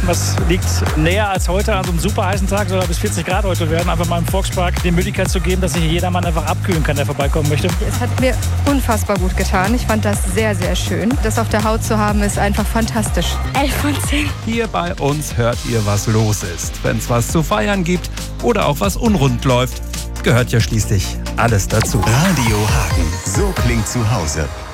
Was liegt näher als heute an so einem super heißen Tag, soll bis 40 Grad heute werden, einfach mal im Volkspark die Möglichkeit zu geben, dass sich jedermann einfach abkühlen kann, der vorbeikommen möchte. Es hat mir unfassbar gut getan. Ich fand das sehr, sehr schön. Das auf der Haut zu haben, ist einfach fantastisch. 11 von 10. Hier bei uns hört ihr, was los ist. Wenn es was zu feiern gibt oder auch was unrund läuft, gehört ja schließlich alles dazu. Radio Hagen, so klingt zu Hause.